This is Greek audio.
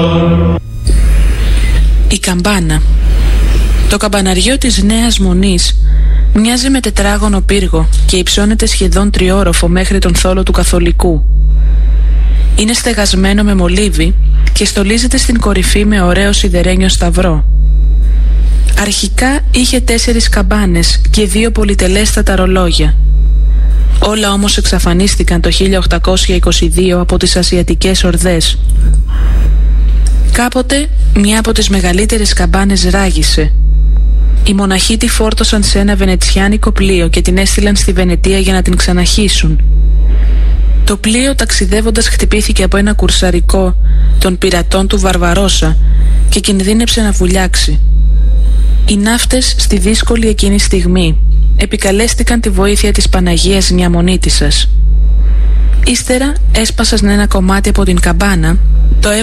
Η καμπάνα. Το καμπαναριό της Νέας Μονής μοιάζει με τετράγωνο πύργο και υψώνεται σχεδόν τριώροφο μέχρι τον θόλο του Καθολικού. Είναι στεγασμένο με μολύβι και στολίζεται στην κορυφή με ωραίο σιδερένιο σταυρό. Αρχικά είχε 4 καμπάνες και 2 πολυτελέστατα ρολόγια. Όλα όμως εξαφανίστηκαν το 1822 από τις ασιατικές ορδές. Κάποτε μια από τις μεγαλύτερες καμπάνες ράγισε. Οι μοναχοί τη φόρτωσαν σε ένα βενετσιάνικο πλοίο και την έστειλαν στη Βενετία για να την ξαναχύσουν. Το πλοίο ταξιδεύοντας χτυπήθηκε από ένα κουρσαρικό των πειρατών του Βαρβαρόσα και κινδύνεψε να βουλιάξει. Οι ναύτες στη δύσκολη εκείνη στιγμή επικαλέστηκαν τη βοήθεια της Παναγίας Νιαμονίτισσας. Ύστερα έσπασαν ένα κομμάτι από την καμπάνα, το